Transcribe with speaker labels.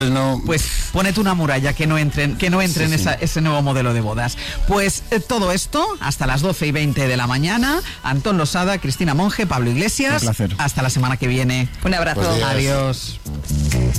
Speaker 1: No.
Speaker 2: Pues ponete una muralla que no entren ese nuevo modelo de bodas. Pues todo esto hasta las 12:20 de la mañana. Antón Losada, Cristina Monge, Pablo Iglesias.
Speaker 1: Un placer.
Speaker 2: Hasta la semana que viene.
Speaker 3: Un abrazo.
Speaker 1: Pues
Speaker 2: adiós.